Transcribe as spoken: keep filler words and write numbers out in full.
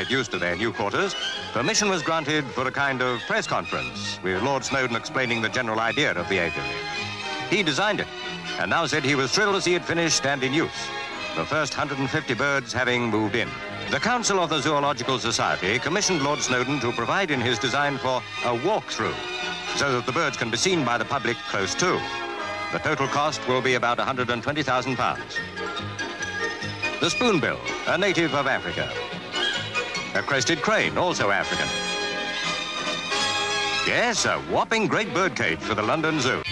get used to their new quarters, permission was granted for a kind of press conference, with Lord Snowdon explaining the general idea of the aviary. He designed it, and now said he was thrilled to see it finished and in use, the first one hundred fifty birds having moved in. The Council of the Zoological Society commissioned Lord Snowdon to provide in his design for a walk-through, so that the birds can be seen by the public close to. The total cost will be about one hundred twenty thousand pounds. The spoonbill, a native of Africa. A crested crane, also African. Yes, a whopping great bird cage for the London Zoo.